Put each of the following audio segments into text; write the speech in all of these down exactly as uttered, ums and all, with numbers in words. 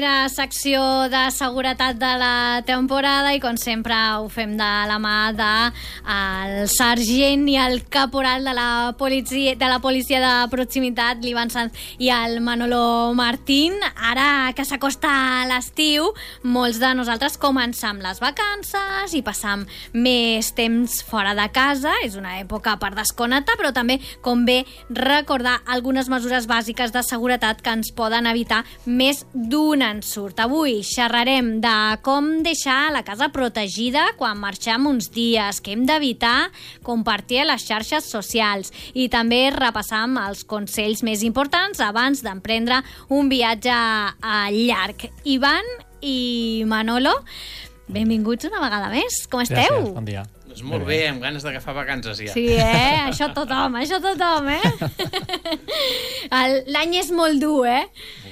La secció de seguretat de la temporada i com sempre ho fem de la mà del sergent i el caporal de la policia de la policia de proximitat, l'Ivan Sanz i el Manolo Martín. Ara que s'acosta l'estiu, molts de nosaltres començam les vacances i passam més temps fora de casa. És una època per desconnectar, però també convé recordar algunes mesures bàsiques de seguretat que ens poden evitar més d'un ensurt. Avui xerrarem de com deixar la casa protegida quan marxem uns dies, que hem d'evitar compartir a les xarxes socials i també repassam els consells més importants abans d'emprendre un viatge llarg. Ivan i Manolo, benvinguts una vegada més. Com esteu? Gràcies, bon dia. Doncs molt bé, amb ganes d'agafar vacances ja. Sí, eh? Això tothom, això tothom, eh? L'any és molt dur, eh?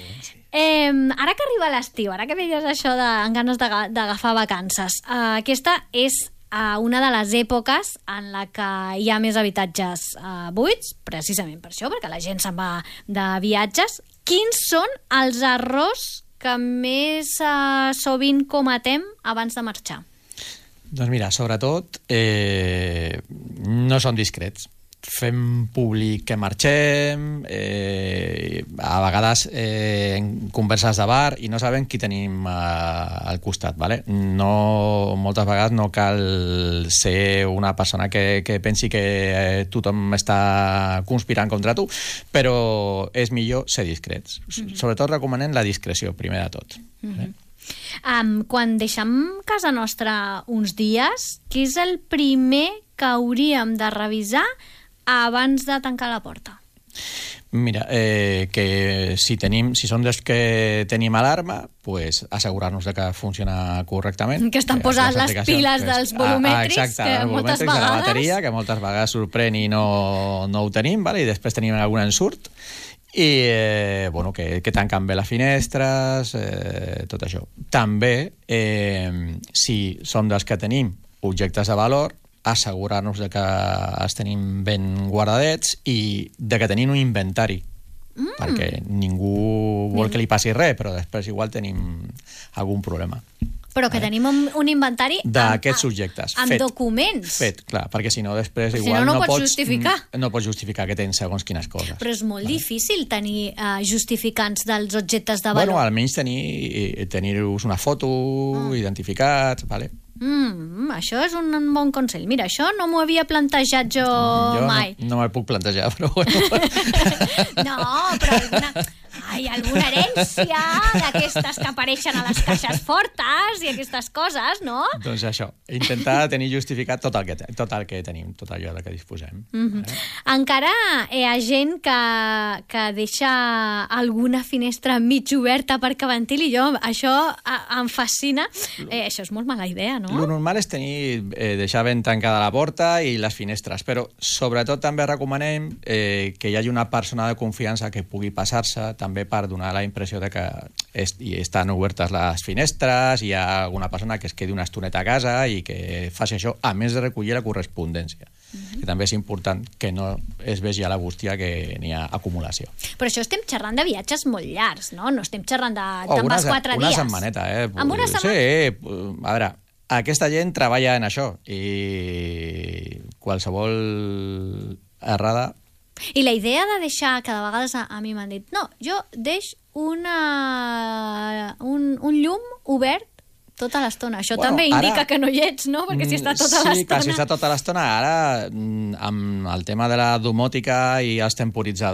Eh, ara que arriba l'estiu, ara que deies això de, amb ganes d'agafar vacances, eh, aquesta és eh, una de les èpoques en la que hi ha més habitatges eh, buits, precisament per això, perquè la gent se'n va de viatges. Quins són els errors que més eh, sovint cometem abans de marxar? Doncs mira, sobretot eh, no són discrets. Fem públic que marxem, eh, a vegades eh, en converses de bar i no sabem qui tenim eh, al costat, ¿vale? No, moltes vegades no cal ser una persona que, que pensi que eh, tothom està conspirant contra tu, però és millor ser discrets. Mm-hmm. Sobretot recomanem la discreció, primer de tot. Mm-hmm. eh? Um, quan deixem casa nostra uns dies, què és el primer que hauríem de revisar abans de tancar la porta? Mira, eh, que si tenim, si som dels que tenim alarma, pues assegurar-nos de que funciona correctament. Que estan posant les, les piles que dels volumètrics, ah, exacte, que moltes vegades... de la bateria, que moltes vegades sorprèn i no, no ho tenim, vale? I després tenim algun ensurt. I, eh, bueno, que, que tanquen bé les finestres, eh, tot això. També, eh, si som dels que tenim objectes de valor, assegurar-nos de que els tenim ben guardadets i de que tenim un inventari, mm. perquè ningú vol que li passi res, però després igual tenim algun problema. Però que eh? tenim un, un inventari d'aquests subjectes amb fet, documents. Fet, clar, perquè si no després si igual no, no, no pots pots justificar. No pots justificar que tens segons quines coses. Però és molt vale. difícil tenir uh, justificants dels objectes de valor. Bueno, almenys tenir tenir-vos una foto, mm. identificats, vale? Mm, això és un bon consell. Mira, això no m'ho havia plantejat jo, jo mai. No, no m'ho puc plantejar, però bueno. No, però alguna... Ai, alguna herència d'aquestes que apareixen a les caixes fortes i aquestes coses, no? Doncs això, intentar tenir justificat tot el que, tot el que tenim, tot allò de què disposem. Mm-hmm. eh? Encara hi ha gent que, que deixa alguna finestra mig oberta perquè ventili. Jo, això em fascina. Eh, això és molt mala idea, no? Lo normal és tenir, eh, deixar ben tancada la porta i les finestres, però sobretot també recomanem eh, que hi hagi una persona de confiança que pugui passar-se, també per donar la impressió de que est estan obertes les finestres, hi ha alguna persona que es quedi una estoneta a casa i que faci això, a més de recollir la correspondència. Mm-hmm. Que també és important que no es vegi a la bústia que n'hi ha acumulació. Però això estem xerrant de viatges molt llargs, no? No estem xerrant de oh, te'n vas quatre una dies. Una setmaneta, eh? Amb una setmana? Sí, a veure, aquesta gent treballa en això i qualsevol errada... I la idea de deixar, que de vegades a, a mi m'han dit, no, jo deix una, un, un llum obert tota l'estona. Això bueno, també indica ara, que no hi ets, no? Perquè si està tota sí, l'estona... Sí, que si està tota l'estona. Ara, amb el tema de la domòtica i els temporitzadors,